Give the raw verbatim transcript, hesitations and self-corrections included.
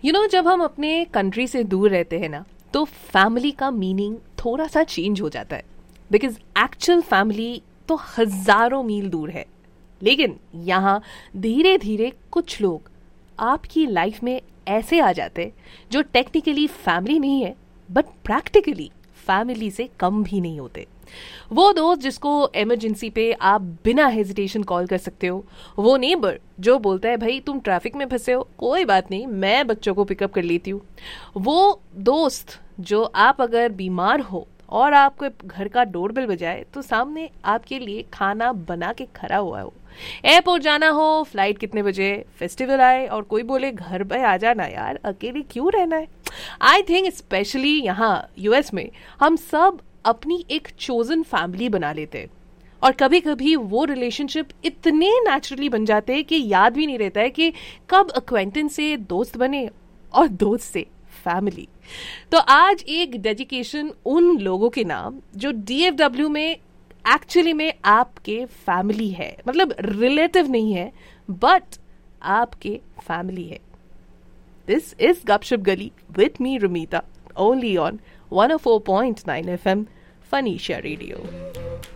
You know जब हम अपने कंट्री से दूर रहते हैं ना, तो फैमिली का मीनिंग थोड़ा सा चेंज हो जाता है, बिकॉज एक्चुअल फैमिली तो हजारों मील दूर है। लेकिन यहाँ धीरे धीरे कुछ लोग आपकी लाइफ में ऐसे आ जाते जो टेक्निकली फैमिली नहीं है, बट प्रैक्टिकली फैमिली से कम भी नहीं होते। वो दोस्त जिसको इमरजेंसी पे आप बिना हेजिटेशन कॉल कर सकते हो, वो नेबर जो बोलता है भाई तुम ट्रैफिक में फंसे हो, कोई बात नहीं मैं बच्चों को पिकअप कर लेती हूँ, वो दोस्त जो आप अगर बीमार हो और आपको घर का डोरबेल बजाए तो सामने आपके लिए खाना बना के खड़ा हुआ हो। एयरपोर्ट जाना हो, फ्लाइट कितने बजे, फेस्टिवल आए और कोई बोले घर पे आ जाना यार, अकेले क्यों रहना है। आई थिंक स्पेशली यहाँ यूएस में हम सब अपनी एक चोजन फैमिली बना लेते हैं, और कभी कभी वो रिलेशनशिप इतने नेचुरली बन जाते हैं कि याद भी नहीं रहता है कि कब अक्वेंटेंस से दोस्त बने और दोस्त से फैमिली। तो आज एक डेडिकेशन उन लोगों के नाम जो डीएफडब्ल्यू में एक्चुअली में आपके फैमिली है, मतलब रिलेटिव नहीं है बट आपके फैमिली है। दिस इज गपशप गली with me रुमीता, only on one oh four point nine F M Phoenicia Radio.